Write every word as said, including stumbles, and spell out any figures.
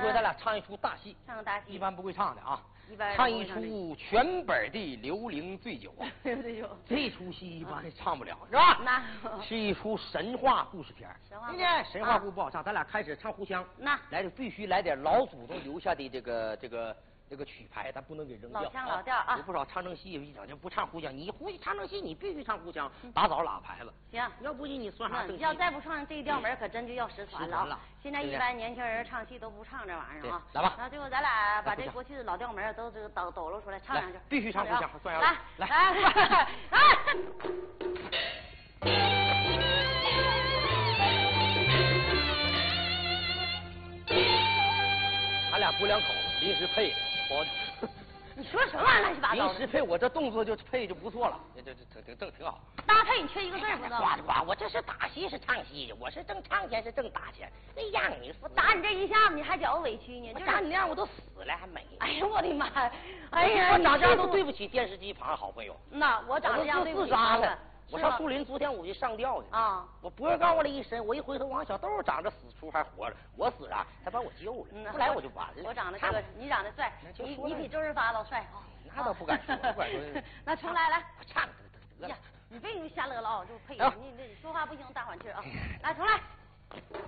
儿咱俩唱一出大戏。 唱个大戏。 一般不会唱的啊。 一般唱一出全本的《刘伶醉酒》啊。 醉酒。 这出戏一般唱不了，是吧？ 那是一出神话故事片。 神话。 今天神话故事不好唱，咱俩开始唱互相。 那来的必须来点老祖宗留下的这个这个。这个曲牌咱不能给扔掉， 老腔老调啊！ 有不少唱正戏一整就不唱互相，你互唱正戏你必须唱互相，打早拉牌子。 行， 要不你算啥正戏？ 要再不唱这个调门，可真就要失传了。 了。 现在一般年轻人唱戏都不唱这玩意儿啊。 来吧， 那最后咱俩把这过去的老调门都这个抖抖搂出来唱两句。 必须唱互相，算来来来来。 俺俩不两口子临时配的，我。 你说什么玩意儿乱七八糟的？ 临时配我这动作就配就不错了，这这这挺正挺好。 搭配你缺一个字不知道吗？呱呱，我这是打戏是唱戏，我是挣唱钱是挣打钱。那样你说打你这一下子你还觉得委屈呢？就打你那样我都死了还美。 哎呀我的妈！哎呀， 我长这样都对不起电视机旁好朋友。 那我长这样对不起他们。我上树林，昨天我去上吊去啊！ 我脖刚往里一伸，我一回头，王小豆长着死出还活着，我死了，他把我救了。后来我就完了。 我长得这个，你长得帅，你你比周润发都帅啊！ 那倒不敢说，不敢说。 那重来来， 我唱得得得呀，你别瞎乐了啊！就配你你说话不行，大缓气啊！来重来。